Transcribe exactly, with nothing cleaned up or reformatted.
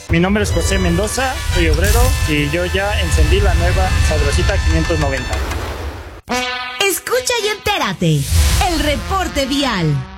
Mi nombre es José Mendoza, soy obrero y yo ya encendí la nueva Sabrosita quinientos noventa. Escucha y entérate. El reporte vial.